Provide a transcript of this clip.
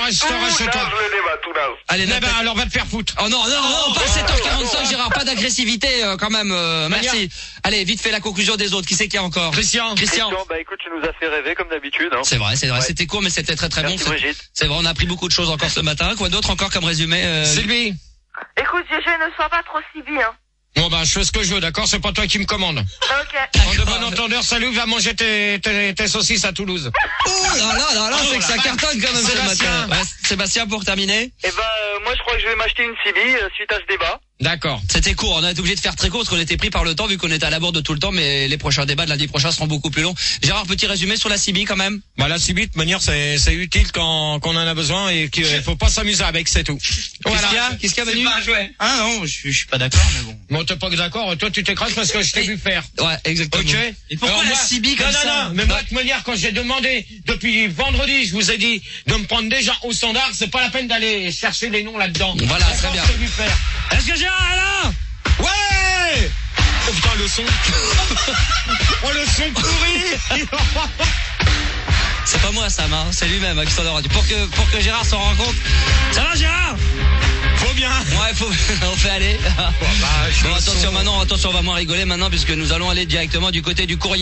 reste chez toi. Le débat, tout là. Allez, alors va te faire foutre. Oh non, pas 7h45, Gérard, pas d'agressivité quand même, merci. Allez, vite fait la conclusion des autres, qui c'est qu'il y a encore? Christian. Bah écoute, tu nous as fait rêver comme d'habitude. Hein. C'est vrai, Ouais. c'était court mais c'était très Merci bon. Brigitte. C'est vrai, on a appris beaucoup de choses encore ce matin. Quoi d'autre encore comme résumé Sylvie. Écoute, GG, ne sois pas trop si bien. Bon je fais ce que je veux, d'accord? C'est pas toi qui me commande. Ok. En de bon entendeur, salut, va manger tes saucisses à Toulouse. Oh là, c'est que ça cartonne quand même ce Sébastien. matin. Ouais, Sébastien, pour terminer. Eh ben, moi je crois que je vais m'acheter une CB suite à ce débat. D'accord. C'était court, on a été obligé de faire très court parce qu'on était pris par le temps vu qu'on était à la bourre de tout le temps, mais les prochains débats de lundi prochain seront beaucoup plus longs. Gérard, petit résumé sur la CB quand même? La CB, de manière, c'est utile quand on en a besoin et qu'il faut pas s'amuser avec, c'est tout. Voilà. Qu'est-ce qu'il y a, Manu? Ah non, je suis pas d'accord, mais bon. Bon, t'es pas d'accord, toi tu t'écrases parce que je t'ai vu faire. Ouais, exactement. Ok. Et pourquoi la CB comme ça? Non, mais moi, de manière, quand j'ai demandé, depuis vendredi, je vous ai dit de me prendre déjà au standard, c'est pas la peine d'aller chercher les noms là-dedans. Voilà, très bien. Je t'ai vu faire. Est-ce que Gérard est là? Ouais! Oh putain, le son. Oh, le son pourri. C'est pas moi, Sam, hein. C'est lui-même, qui s'en aura dit. Pour que Gérard s'en rende compte. Ça va, Gérard? Faut bien. Ouais, on fait aller. Bon, attention, on va moins rigoler maintenant puisque nous allons aller directement du côté du courrier.